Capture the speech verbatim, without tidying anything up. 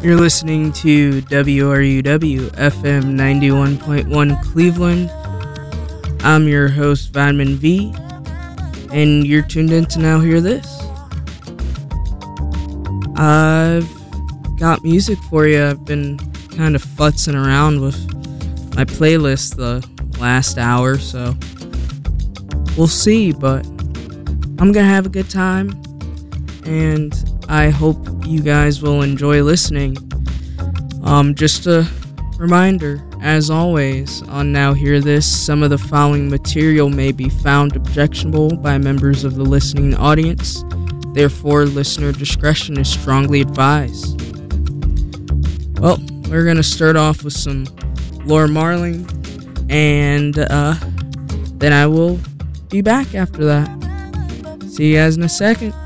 You're listening to W R U W F M ninety-one point one Cleveland. I'm your host, Vitamin V, and you're tuned in to Now Hear This. I've got music for you. I've been kind of futzing around with my playlist the last hour, so we'll see, but I'm gonna have a good time, and I hope you guys will enjoy listening. Um, just a reminder, as always, on Now Hear This, some of the following material may be found objectionable by members of the listening audience. Therefore, listener discretion is strongly advised. Well, we're going to start off with some Laura Marling, and uh, then I will be back after that. See you guys in a second.